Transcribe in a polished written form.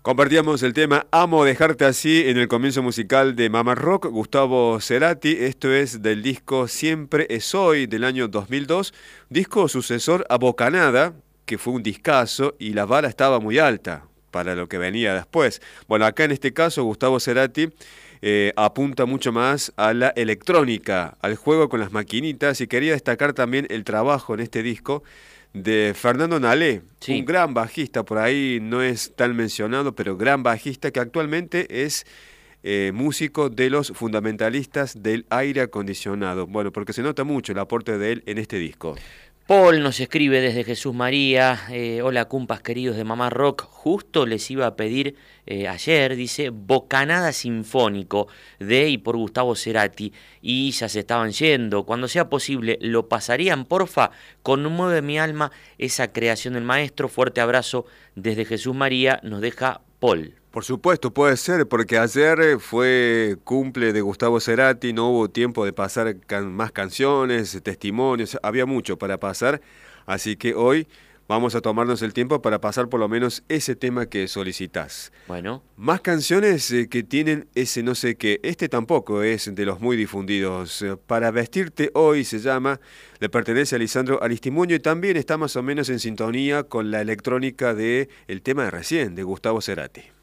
Compartíamos el tema Amo dejarte así en el comienzo musical de Mamá Rock, Gustavo Cerati. Esto es del disco Siempre es hoy del año 2002, disco sucesor a Bocanada, que fue un discazo y la vara estaba muy alta para lo que venía después. Bueno, acá en este caso Gustavo Cerati apunta mucho más a la electrónica, al juego con las maquinitas, y quería destacar también el trabajo en este disco de Fernando Nalé, un Sí. gran bajista, por ahí no es tan mencionado, pero gran bajista que actualmente es músico de los fundamentalistas del aire acondicionado. Bueno, porque se nota mucho el aporte de él en este disco. Paul nos escribe desde Jesús María. Hola, cumpas queridos de Mamá Rock. Justo les iba a pedir ayer, dice, Bocanada Sinfónico de y por Gustavo Cerati. Y ya se estaban yendo. Cuando sea posible, ¿lo pasarían, porfa? Conmueve mi alma esa creación del maestro. Fuerte abrazo desde Jesús María. Nos deja Paul. Por supuesto, puede ser, porque ayer fue cumple de Gustavo Cerati, no hubo tiempo de pasar más canciones, testimonios, había mucho para pasar, así que hoy vamos a tomarnos el tiempo para pasar por lo menos ese tema que solicitas. Bueno. Más canciones que tienen ese no sé qué, este tampoco es de los muy difundidos. Para vestirte hoy se llama, le pertenece a Lisandro Aristimuño y también está más o menos en sintonía con la electrónica de el tema de recién, de Gustavo Cerati.